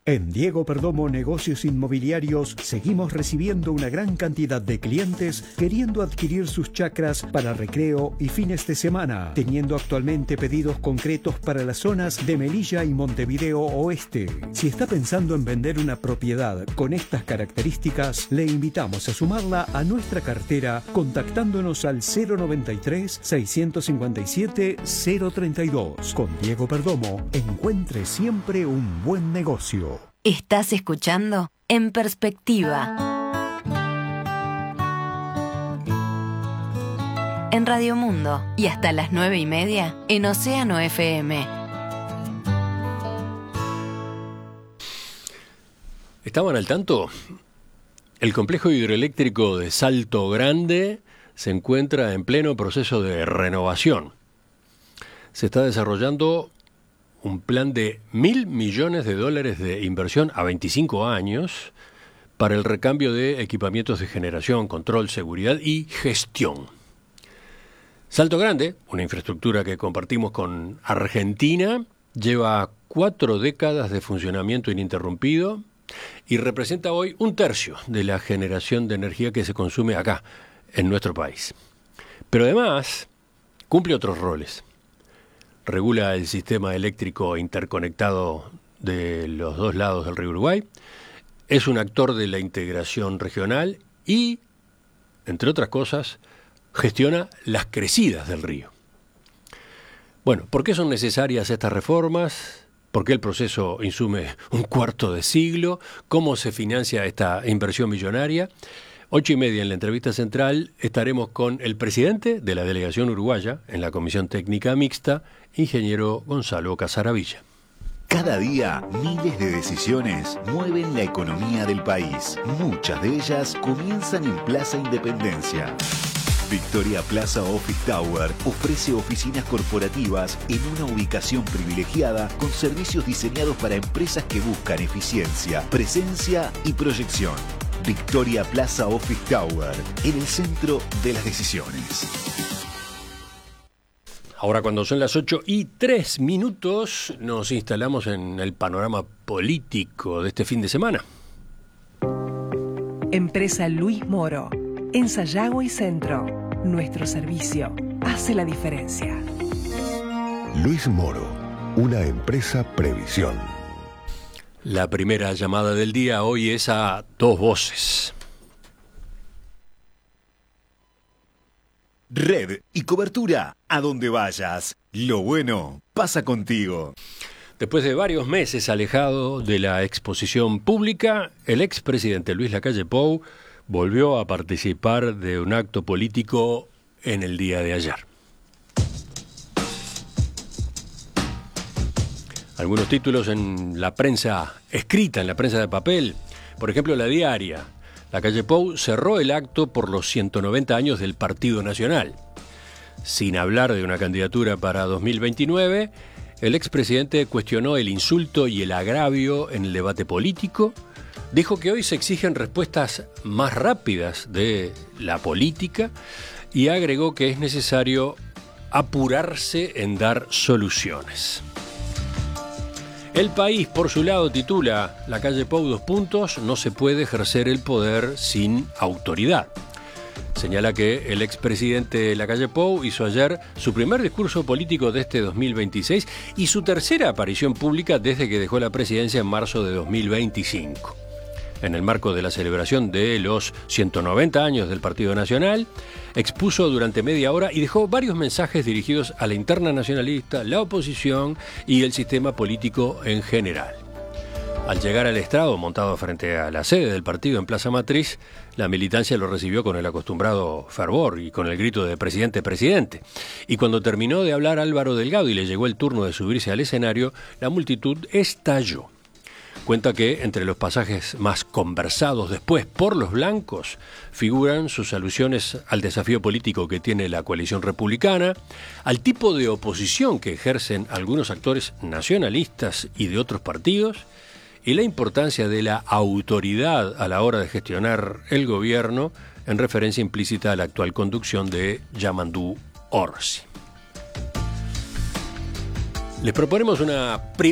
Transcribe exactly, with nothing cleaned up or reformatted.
En Diego Perdomo Negocios Inmobiliarios seguimos recibiendo una gran cantidad de clientes queriendo adquirir sus chacras para recreo y fines de semana, teniendo actualmente pedidos concretos para las zonas de Melilla y Montevideo Oeste. Si está pensando en vender una propiedad con estas características, le invitamos a sumarla a nuestra cartera contactándonos al cero noventa y tres, seiscientos cincuenta y siete, cero treinta y dos. Con Diego Perdomo, encuentre siempre un buen negocio. Estás escuchando En Perspectiva. En Radio Mundo y hasta las nueve y media en Océano F M. ¿Estaban al tanto? El complejo hidroeléctrico de Salto Grande se encuentra en pleno proceso de renovación. Se está desarrollando un plan de mil millones de dólares de inversión a veinticinco años para el recambio de equipamientos de generación, control, seguridad y gestión. Salto Grande, una infraestructura que compartimos con Argentina, lleva cuatro décadas de funcionamiento ininterrumpido y representa hoy un tercio de la generación de energía que se consume acá, en nuestro país. Pero además, cumple otros roles. Regula el sistema eléctrico interconectado de los dos lados del río Uruguay, es un actor de la integración regional y, entre otras cosas, gestiona las crecidas del río. Bueno, ¿por qué son necesarias estas reformas? ¿Por qué el proceso insume un cuarto de siglo? ¿Cómo se financia esta inversión millonaria? Ocho y media en la entrevista central estaremos con el presidente de la delegación uruguaya en la Comisión Técnica Mixta, ingeniero Gonzalo Casaravilla. Cada día, miles de decisiones mueven la economía del país. Muchas de ellas comienzan en Plaza Independencia. Victoria Plaza Office Tower ofrece oficinas corporativas en una ubicación privilegiada con servicios diseñados para empresas que buscan eficiencia, presencia y proyección. Victoria Plaza Office Tower, en el centro de las decisiones. Ahora, cuando son las ocho y tres minutos, nos instalamos en el panorama político de este fin de semana. Empresa Luis Moro, en Sayago y Centro. Nuestro servicio hace la diferencia. Luis Moro, una empresa Previsión. La primera llamada del día hoy es a dos voces. Red y cobertura a donde vayas. Lo bueno pasa contigo. Después de varios meses alejado de la exposición pública, el expresidente Luis Lacalle Pou volvió a participar de un acto político en el día de ayer. Algunos títulos en la prensa escrita, en la prensa de papel. Por ejemplo, La Diaria. Lacalle Pou cerró el acto por los ciento noventa años del Partido Nacional. Sin hablar de una candidatura para dos mil veintinueve, el expresidente cuestionó el insulto y el agravio en el debate político. Dijo que hoy se exigen respuestas más rápidas de la política y agregó que es necesario apurarse en dar soluciones. El País, por su lado, titula Lacalle Pou, dos puntos, no se puede ejercer el poder sin autoridad. Señala que el expresidente Lacalle Pou hizo ayer su primer discurso político de este dos mil veintiséis y su tercera aparición pública desde que dejó la presidencia en marzo de dos mil veinticinco. En el marco de la celebración de los ciento noventa años del Partido Nacional, expuso durante media hora y dejó varios mensajes dirigidos a la interna nacionalista, la oposición y el sistema político en general. Al llegar al estrado, montado frente a la sede del partido en Plaza Matriz, la militancia lo recibió con el acostumbrado fervor y con el grito de presidente, presidente. Y cuando terminó de hablar Álvaro Delgado y le llegó el turno de subirse al escenario, la multitud estalló. Cuenta que entre los pasajes más conversados después por los blancos figuran sus alusiones al desafío político que tiene la coalición republicana, al tipo de oposición que ejercen algunos actores nacionalistas y de otros partidos, y la importancia de la autoridad a la hora de gestionar el gobierno, en referencia implícita a la actual conducción de Yamandú Orsi. Les proponemos una primera